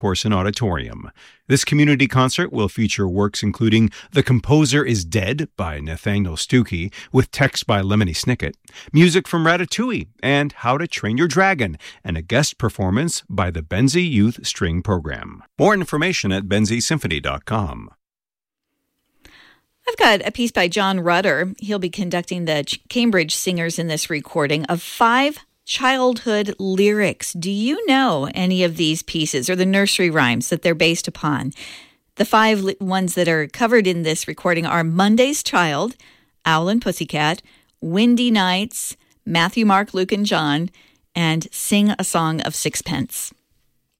Corson Auditorium. This community concert will feature works including The Composer is Dead by Nathaniel Stuckey, with text by Lemony Snicket, music from Ratatouille, and How to Train Your Dragon, and a guest performance by the Benzie Youth String Program. More information at benziesymphony.com. I've got a piece by John Rutter. He'll be conducting the Cambridge singers in this recording of 5 childhood lyrics. Do you know any of these pieces or the nursery rhymes that they're based upon? The 5 ones that are covered in this recording are Monday's Child, Owl and Pussycat, Windy Nights, Matthew, Mark, Luke, and John, and Sing a Song of Sixpence.